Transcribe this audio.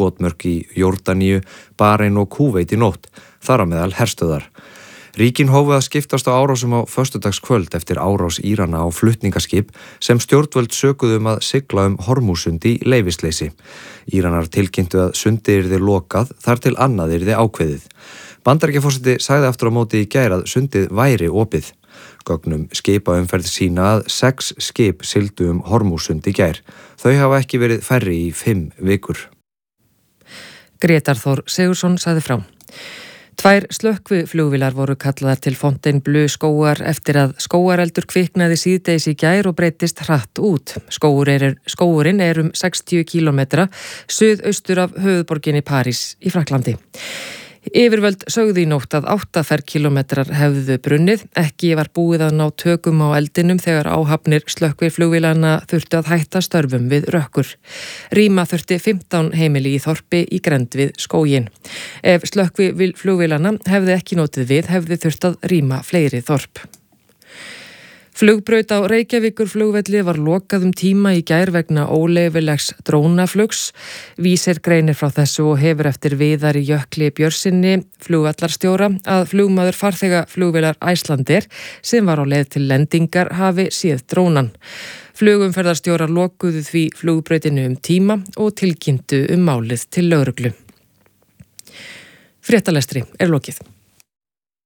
skotmörk í Jórdaníu, Barein og Kúveit í nótt, þar á meðal herstöðvar. Ríkin hófu að skiptast á árásum á föstudagskvöld eftir árás Írana á flutningaskip sem stjórnvöld sökuðu að sigla Hormúzsund í leyfisleysi. Íranar tilkynntu að sundið yrði lokað þar til annað yrði ákveðið. Bandaríkjaforseti sagði aftur á móti í gær að sundið væri opið. Gögnum skipaumferð sýna að 6 skip sigldu Hormúzsund í gær. Þau hafa ekki verið færri í 5 vikur. Grétar Þór Sigurðsson sagði frá. 2 slökkviflugvélar voru kallaðar til Fontainebleau skógar eftir að skógareldur kviknaði síðdegis í gær og breyttist hratt út. Skógurinn er 60 kílómetra suðaustur af höfuðborginni París í Frakklandi. Yfirvöld sögðu í nótt að 8 ferkílómetrar hefðu brunnið. Ekki var búið að ná tökum á eldinum þegar áhafnir slökkviflugvélanna þurftu að hætta störfum við rökkur. Rýma þurfti 15 heimili í þorpi í grennd við skóginn. Ef slökkviflugvélanna hefði ekki notið við, hefði þurft að rýma fleiri þorp. Flugbraut á Reykjavíkurflugvelli var lokað tíma í gær vegna óleyfilegs drónaflugs. Vísir greinir frá þessu og hefur eftir Viðari Jökli Björnssyni, flugvallarstjóra, að flugmaður farþega flugvélar Icelandair sem var á leið til lendingar hafi séð drónan. Flugumferðarstjórar lokuðu því flugbrautinu tíma og tilkynntu málið til lögreglu. Fréttalestri er lokið.